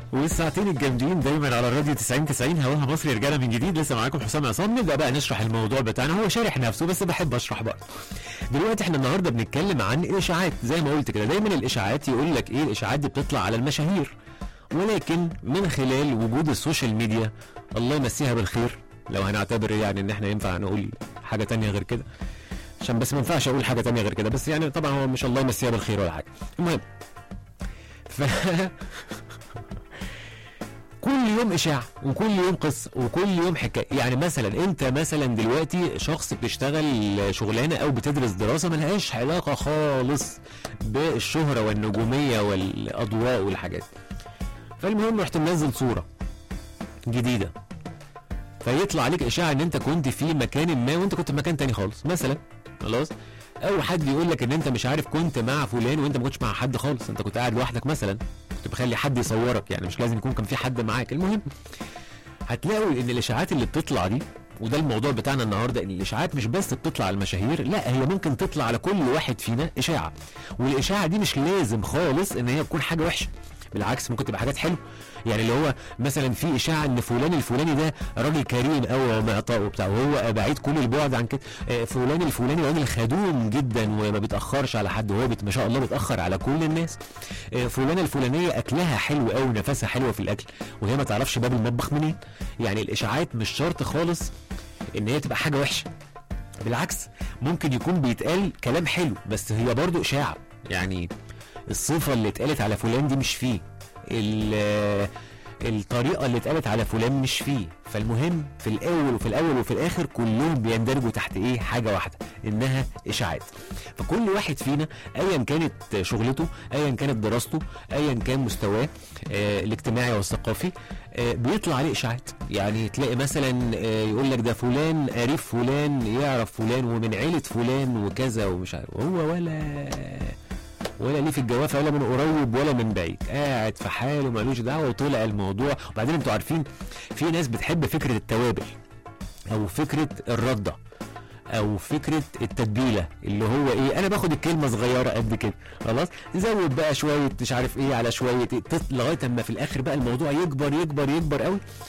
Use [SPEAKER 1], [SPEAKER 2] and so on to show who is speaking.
[SPEAKER 1] والساعتين الجامدين دايما على الراديو 90 هواها مصر. رجعنا من جديد، لسه معاكم حسام عصام. نبدا بقى نشرح الموضوع بتاعنا. هو شارح نفسه بس بحب اشرح بقى. دلوقتي احنا النهارده بنتكلم عن الاشاعات، زي ما قلت كده دايما الاشاعات يقول لك ايه، الاشاعات دي بتطلع على المشاهير، ولكن من خلال وجود السوشيال ميديا الله يمسيها بالخير، لو هنعتبر يعني ان احنا ينفع نقول حاجه تانية غير كده، عشان بس ما ينفعش اقول حاجه تانية غير كده، بس يعني طبعا هو مش الله يمسيها بالخير ولا حاجه. المهم كل يوم اشاعه وكل يوم قصه وكل يوم حكايه. يعني مثلا انت مثلا دلوقتي شخص بتشتغل شغلانه او بتدرس دراسه ملهاش علاقه خالص بالشهره والنجوميه والاضواء والحاجات. فالمهم رحت منزل صوره جديده، فيطلع عليك اشاعه ان انت كنت في مكان ما وانت كنت في مكان تاني خالص مثلا، خلاص. او حد يقول لك ان انت مش عارف كنت مع فلان وانت ما كنتش مع حد خالص، انت كنت قاعد لوحدك مثلا، كنت بخلي حد يصورك، يعني مش لازم يكون كان في حد معاك. المهم هتلاقوا ان الاشاعات اللي بتطلع دي، وده الموضوع بتاعنا النهارده، ان الاشاعات مش بس بتطلع على المشاهير، لا هي ممكن تطلع على كل واحد فينا اشاعه. والاشاعه دي مش لازم خالص ان هي تكون حاجه وحشه، بالعكس ممكن تبقى حاجات حلوه. يعني اللي هو مثلا في اشاعه ان فلان الفلاني ده راجل كريم او معطاء وبتاع، وهو بعيد كل البعد عن كده. فلان الفلاني راجل خدوم جدا وما بيتاخرش على حد، وهو ما شاء الله بيتاخر على كل الناس. فلانه الفلانيه اكلها حلو قوي ونفسها حلوه في الاكل، وهي ما تعرفش باب المطبخ منين. يعني الاشاعات مش شرط خالص ان هي تبقى حاجه وحشه، بالعكس ممكن يكون بيتقال كلام حلو بس هي برضو اشاعه. يعني الصفه اللي اتقالت على فلان دي مش فيه، الطريقه اللي اتقالت على فلان مش فيه. فالمهم في الاول وفي الاخر كلهم بيندرجوا تحت ايه، حاجه واحده، انها اشاعات. فكل واحد فينا ايا كانت شغلته، ايا كانت دراسته، ايا كان مستواه الاجتماعي والثقافي، بيطلع عليه اشاعات. يعني تلاقي مثلا يقول لك ده فلان قريب فلان يعرف فلان ومن عيله فلان وكذا ومش عارف، وهو ولا ليه في الجوافه ولا من قريب ولا من بعيد، قاعد في حاله مالوش دعوه، وطلع الموضوع. وبعدين انتوا عارفين في ناس بتحب فكره التوابل او فكره الرده او فكره التتبيله، اللي هو ايه، انا باخد الكلمه صغيره قد كده خلاص، نزود بقى شويه مش عارف ايه على شويه إيه، لغايه اما في الاخر بقى الموضوع يكبر يكبر يكبر قوي،